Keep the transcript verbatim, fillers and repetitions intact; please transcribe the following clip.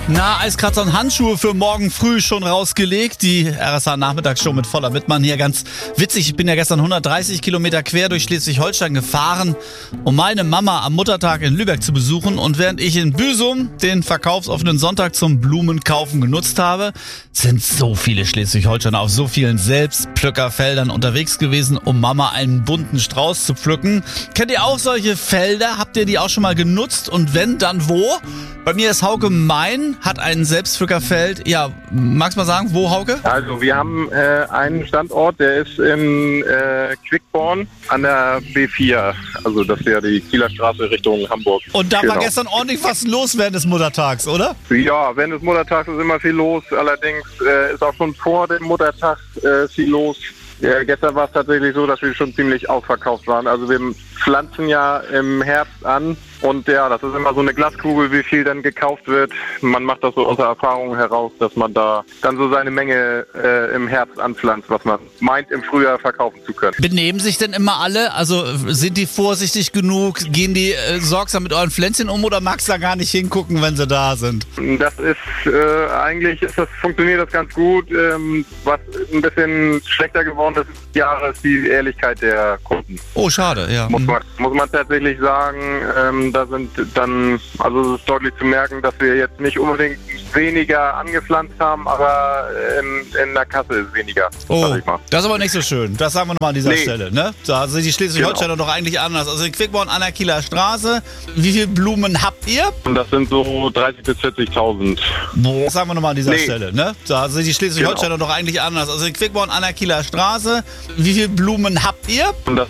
Na, Eiskratzer und Handschuhe für morgen früh schon rausgelegt. Die R S A-Nachmittagsshow mit Voller Wittmann hier. Ganz witzig, ich bin ja gestern hundertdreißig Kilometer quer durch Schleswig-Holstein gefahren, um meine Mama am Muttertag in Lübeck zu besuchen. Und während ich in Büsum den verkaufsoffenen Sonntag zum Blumenkaufen genutzt habe, sind so viele Schleswig-Holsteiner auf so vielen Selbstpflückerfeldern unterwegs gewesen, um Mama einen bunten Strauß zu pflücken. Kennt ihr auch solche Felder? Habt ihr die auch schon mal genutzt? Und wenn, dann wo? Bei mir ist Hauke Main, hat ein Selbstpflückerfeld. Ja, magst du mal sagen, wo, Hauke? Also wir haben äh, einen Standort, der ist in äh, Quickborn an der B vier. Also das ist ja die Kieler Straße Richtung Hamburg. Und da genau. war gestern ordentlich was los während des Muttertags, oder? Ja, während des Muttertags ist immer viel los. Allerdings äh, ist auch schon vor dem Muttertag äh, viel los. Ja, gestern war es tatsächlich so, dass wir schon ziemlich ausverkauft waren. Also wir pflanzen ja im Herbst an und ja, das ist immer so eine Glaskugel, wie viel dann gekauft wird. Man macht das so aus der Erfahrung heraus, dass man da dann so seine Menge äh, im Herbst anpflanzt, was man meint, im Frühjahr verkaufen zu können. Benehmen sich denn immer alle? Also sind die vorsichtig genug? Gehen die äh, sorgsam mit euren Pflänzchen um oder magst du da gar nicht hingucken, wenn sie da sind? Das ist äh, eigentlich, ist das, funktioniert das ganz gut. Ähm, was ein bisschen schlechter geworden ist, Jahre ist die Ehrlichkeit der Kunden. Oh, schade, ja. Muss man, muss man tatsächlich sagen, ähm, da sind dann, also es ist deutlich zu merken, dass wir jetzt nicht unbedingt weniger angepflanzt haben, aber in, in der Kasse ist weniger. Oh, sag ich mal. das ist aber nicht so schön. Das sagen wir nochmal an dieser Nee. Stelle, ne? Da sind die Schleswig-Holsteiner Genau. doch eigentlich anders. Also in Quickborn an der Kieler Straße. Wie viele Blumen habt ihr? Und das sind so dreißigtausend bis vierzigtausend. Boah. Das sagen wir nochmal an dieser Nee. Stelle, ne? Da sind die Schleswig-Holsteiner doch eigentlich anders. Also in Quickborn an der Kieler Straße. Wie viele Blumen habt ihr? Und das